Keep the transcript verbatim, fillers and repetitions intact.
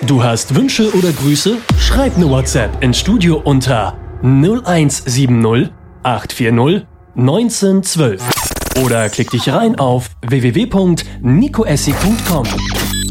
Du hast Wünsche oder Grüße? Schreib eine WhatsApp ins Studio unter null eins sieben null acht vier null eins neun eins zwei oder klick dich rein auf w w w punkt nico essig punkt com.